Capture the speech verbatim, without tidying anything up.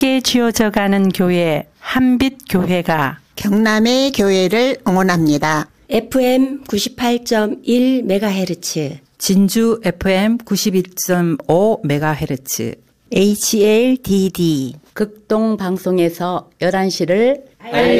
함께 지어져가는 교회 한빛교회가 경남의 교회를 응원합니다. 에프엠 구십팔 점 일 메가헤르츠, 진주 에프엠 구십일 점 오 메가헤르츠, 에이치엘디디 극동 방송에서 열한 시를 알려